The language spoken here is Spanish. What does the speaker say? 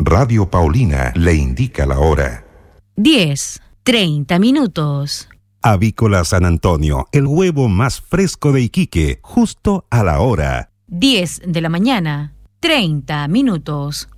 Radio Paulina le indica la hora. 10:30. Avícola San Antonio, el huevo más fresco de Iquique, justo a la hora. 10 de la mañana, 30 minutos.